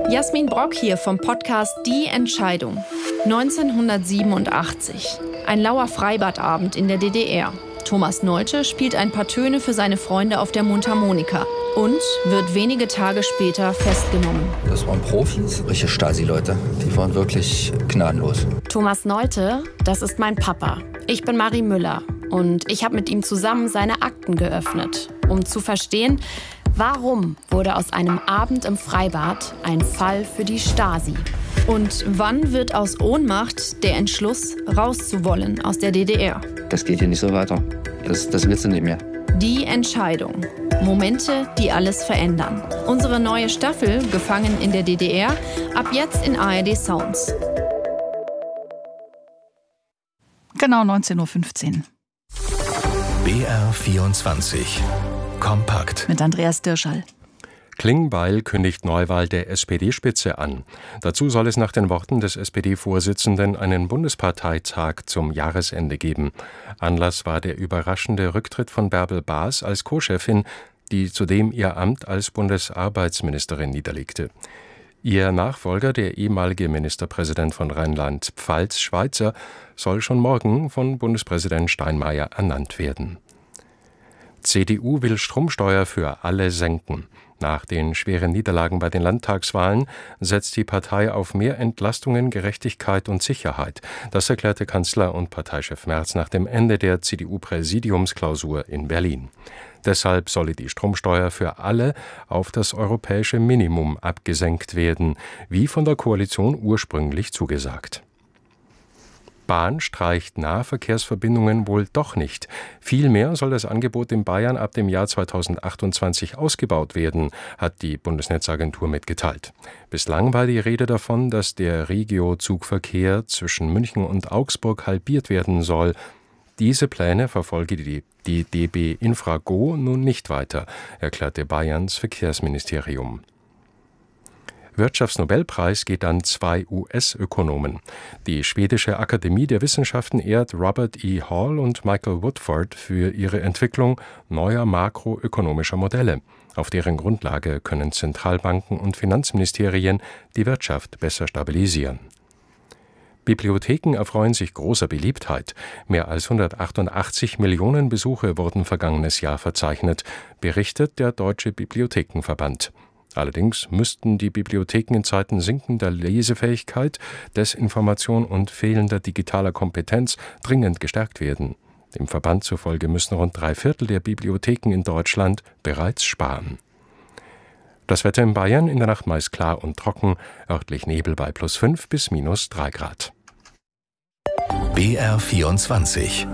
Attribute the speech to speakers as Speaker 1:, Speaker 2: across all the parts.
Speaker 1: Jasmin Brock hier vom Podcast Die Entscheidung. 1987. Ein lauer Freibadabend in der DDR. Thomas Neute spielt ein paar Töne für seine Freunde auf der Mundharmonika und wird wenige Tage später festgenommen.
Speaker 2: Das waren Profis, richtige Stasi-Leute. Die waren wirklich gnadenlos.
Speaker 1: Thomas Neute, das ist mein Papa. Ich bin Marie Müller und ich habe mit ihm zusammen seine Akten geöffnet, um zu verstehen, warum wurde aus einem Abend im Freibad ein Fall für die Stasi? Und wann wird aus Ohnmacht der Entschluss, rauszuwollen aus der DDR?
Speaker 3: Das geht hier nicht so weiter. Das willst du nicht mehr.
Speaker 1: Die Entscheidung. Momente, die alles verändern. Unsere neue Staffel, Gefangen in der DDR, ab jetzt in ARD Sounds.
Speaker 4: Genau 19.15 Uhr.
Speaker 5: BR24 Kompakt.
Speaker 4: Mit Andreas Dirschall.
Speaker 6: Klingbeil kündigt Neuwahl der SPD-Spitze an. Dazu soll es nach den Worten des SPD-Vorsitzenden einen Bundesparteitag zum Jahresende geben. Anlass war der überraschende Rücktritt von Bärbel Baas als Co-Chefin, die zudem ihr Amt als Bundesarbeitsministerin niederlegte. Ihr Nachfolger, der ehemalige Ministerpräsident von Rheinland-Pfalz, Schweizer, soll schon morgen von Bundespräsident Steinmeier ernannt werden. CDU will Stromsteuer für alle senken. Nach den schweren Niederlagen bei den Landtagswahlen setzt die Partei auf mehr Entlastungen, Gerechtigkeit und Sicherheit. Das erklärte Kanzler und Parteichef Merz nach dem Ende der CDU-Präsidiumsklausur in Berlin. Deshalb solle die Stromsteuer für alle auf das europäische Minimum abgesenkt werden, wie von der Koalition ursprünglich zugesagt. Bahn streicht Nahverkehrsverbindungen wohl doch nicht. Vielmehr soll das Angebot in Bayern ab dem Jahr 2028 ausgebaut werden, hat die Bundesnetzagentur mitgeteilt. Bislang war die Rede davon, dass der Regio-Zugverkehr zwischen München und Augsburg halbiert werden soll. Diese Pläne verfolge die DB Infrago nun nicht weiter, erklärte Bayerns Verkehrsministerium. Wirtschaftsnobelpreis geht an 2 US-Ökonomen. Die schwedische Akademie der Wissenschaften ehrt Robert E. Hall und Michael Woodford für ihre Entwicklung neuer makroökonomischer Modelle. Auf deren Grundlage können Zentralbanken und Finanzministerien die Wirtschaft besser stabilisieren. Bibliotheken erfreuen sich großer Beliebtheit. Mehr als 188 Millionen Besuche wurden vergangenes Jahr verzeichnet, berichtet der Deutsche Bibliothekenverband. Allerdings müssten die Bibliotheken in Zeiten sinkender Lesefähigkeit, Desinformation und fehlender digitaler Kompetenz dringend gestärkt werden. Dem Verband zufolge müssen rund 3/4 der Bibliotheken in Deutschland bereits sparen. Das Wetter in Bayern in der Nacht meist klar und trocken, örtlich Nebel bei +5 bis -3 Grad.
Speaker 5: BR24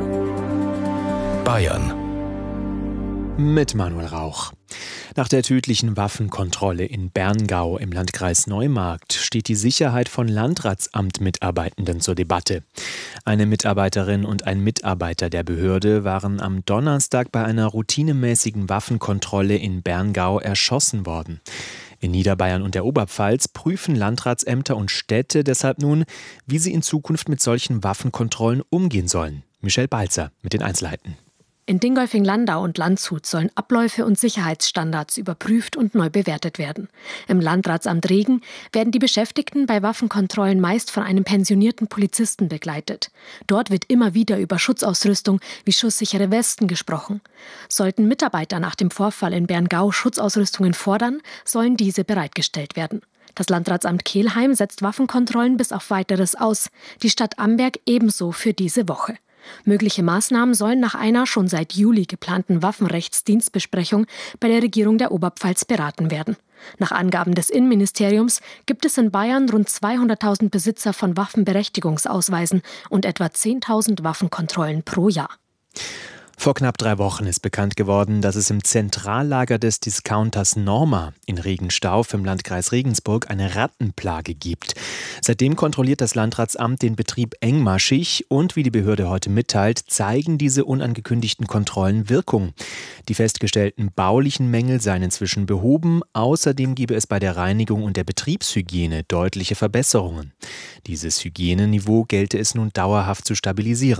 Speaker 5: Bayern
Speaker 7: mit Manuel Rauch. Nach der tödlichen Waffenkontrolle in Berngau im Landkreis Neumarkt steht die Sicherheit von Landratsamt-Mitarbeitenden zur Debatte. Eine Mitarbeiterin und ein Mitarbeiter der Behörde waren am Donnerstag bei einer routinemäßigen Waffenkontrolle in Berngau erschossen worden. In Niederbayern und der Oberpfalz prüfen Landratsämter und Städte deshalb nun, wie sie in Zukunft mit solchen Waffenkontrollen umgehen sollen. Michelle Balzer mit den Einzelheiten.
Speaker 8: In Dingolfing-Landau und Landshut sollen Abläufe und Sicherheitsstandards überprüft und neu bewertet werden. Im Landratsamt Regen werden die Beschäftigten bei Waffenkontrollen meist von einem pensionierten Polizisten begleitet. Dort wird immer wieder über Schutzausrüstung wie schusssichere Westen gesprochen. Sollten Mitarbeiter nach dem Vorfall in Berngau Schutzausrüstungen fordern, sollen diese bereitgestellt werden. Das Landratsamt Kelheim setzt Waffenkontrollen bis auf Weiteres aus, die Stadt Amberg ebenso für diese Woche. Mögliche Maßnahmen sollen nach einer schon seit Juli geplanten Waffenrechtsdienstbesprechung bei der Regierung der Oberpfalz beraten werden. Nach Angaben des Innenministeriums gibt es in Bayern rund 200.000 Besitzer von Waffenberechtigungsausweisen und etwa 10.000 Waffenkontrollen pro Jahr.
Speaker 7: Vor knapp 3 Wochen ist bekannt geworden, dass es im Zentrallager des Discounters Norma in Regenstauf im Landkreis Regensburg eine Rattenplage gibt. Seitdem kontrolliert das Landratsamt den Betrieb engmaschig und, wie die Behörde heute mitteilt, zeigen diese unangekündigten Kontrollen Wirkung. Die festgestellten baulichen Mängel seien inzwischen behoben. Außerdem gebe es bei der Reinigung und der Betriebshygiene deutliche Verbesserungen. Dieses Hygieneniveau gelte es nun dauerhaft zu stabilisieren.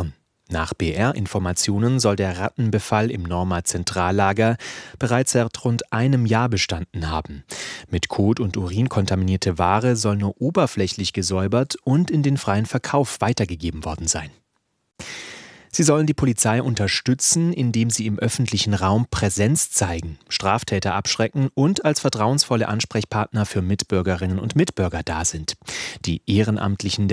Speaker 7: Nach BR-Informationen soll der Rattenbefall im Norma Zentrallager bereits seit rund einem Jahr bestanden haben. Mit Kot und Urin kontaminierte Ware soll nur oberflächlich gesäubert und in den freien Verkauf weitergegeben worden sein. Sie sollen die Polizei unterstützen, indem sie im öffentlichen Raum Präsenz zeigen, Straftäter abschrecken und als vertrauensvolle Ansprechpartner für Mitbürgerinnen und Mitbürger da sind. Die Ehrenamtlichen